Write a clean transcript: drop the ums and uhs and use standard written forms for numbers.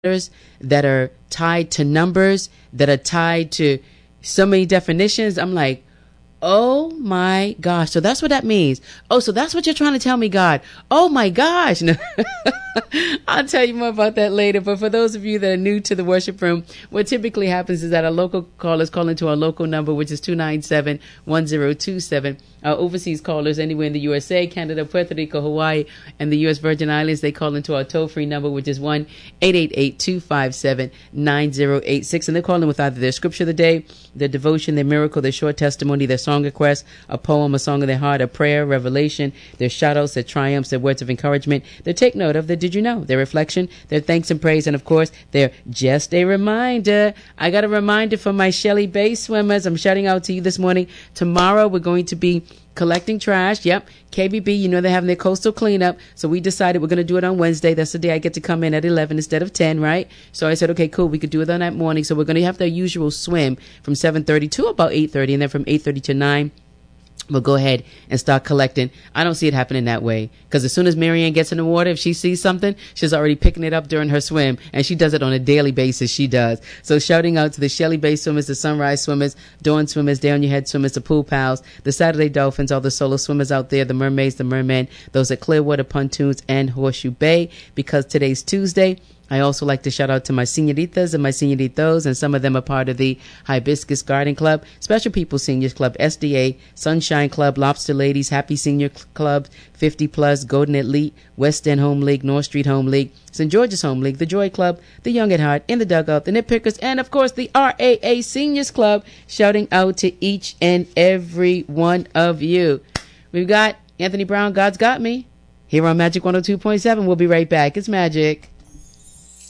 letters that are tied to numbers, that are tied to so many definitions. I'm like, oh my gosh. So that's what that means. Oh, so that's what you're trying to tell me, God. Oh my gosh. No. I'll tell you more about that later. But for those of you that are new to the worship room, what typically happens is that our local callers call into our local number, which is 297-1027. Our overseas callers anywhere in the USA, Canada, Puerto Rico, Hawaii, and the U.S. Virgin Islands, they call into our toll-free number, which is 1-888-257-9086. And they're calling with either their scripture of the day, their devotion, their miracle, their short testimony, their song request, a poem, a song of their heart, a prayer, revelation, their shout-outs, their triumphs, their words of encouragement, their take note of, their did you know, their reflection, their thanks and praise, and of course, their just a reminder. I got a reminder for my Shelly Bay swimmers. I'm shouting out to you this morning. Tomorrow, we're going to be collecting trash. Yep. KBB, you know, they're having their coastal cleanup. So we decided we're going to do it on Wednesday. That's the day I get to come in at 11 instead of 10, right? So I said, okay, cool. We could do it on that morning. So we're going to have the usual swim from 7:30 to about 8:30, and then from 8:30 to 9. We'll go ahead and start collecting. I don't see it happening that way, because as soon as Marianne gets in the water, if she sees something, she's already picking it up during her swim, and she does it on a daily basis. She does. So shouting out to the Shelly Bay swimmers, the Sunrise swimmers, Dawn swimmers, Day on Your Head swimmers, the Pool Pals, the Saturday Dolphins, all the solo swimmers out there, the mermaids, the mermen, those at Clearwater Pontoons and Horseshoe Bay. Because today's Tuesday, I also like to shout out to my senoritas and my senoritos, and some of them are part of the Hibiscus Garden Club, Special People Seniors Club, SDA, Sunshine Club, Lobster Ladies, Happy Senior Club, 50 Plus, Golden Elite, West End Home League, North Street Home League, St. George's Home League, the Joy Club, the Young at Heart, In the Dugout, the Nitpickers, and of course the RAA Seniors Club. Shouting out to each and every one of you. We've got Anthony Brown, God's Got Me, here on Magic 102.7. We'll be right back. It's Magic.